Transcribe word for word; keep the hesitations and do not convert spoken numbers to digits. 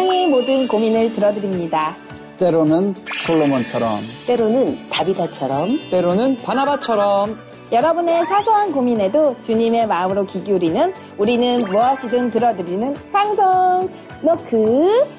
세상의 모든 고민을 들어드립니다. 때로는 솔로몬처럼, 때로는 다비다처럼, 때로는 바나바처럼 여러분의 사소한 고민에도 주님의 마음으로 귀 기울이는 우리는 무엇이든 들어드리는 방송 노크